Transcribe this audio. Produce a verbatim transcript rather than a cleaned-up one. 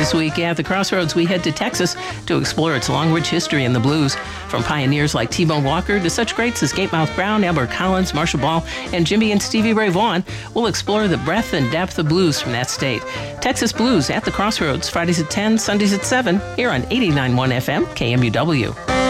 This week at the Crossroads, we head to Texas to explore its long, rich history in the blues. From pioneers like T-Bone Walker to such greats as Gatemouth Brown, Albert Collins, Marshall Ball, and Jimmy and Stevie Ray Vaughan, we'll explore the breadth and depth of blues from that state. Texas Blues at the Crossroads, Fridays at ten, Sundays at seven, here on eighty-nine point one F M, K M U W.